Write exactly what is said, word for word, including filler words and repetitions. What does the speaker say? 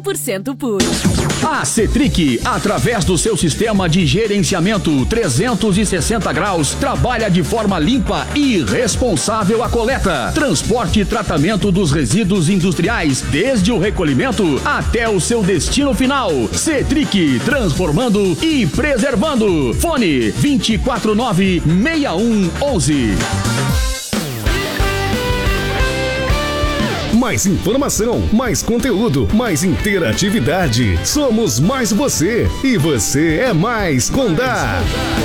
por cento puro. A Cetric, através do seu sistema de gerenciamento trezentos e sessenta graus, trabalha de forma limpa e responsável a coleta, transporte e tratamento dos resíduos industriais, desde o recolhimento até o seu destino final. Cetric, transformando e preservando. Fone vinte e quatro nove, seis um onze. Mais informação, mais conteúdo, mais interatividade. Somos mais você e você é mais Condá.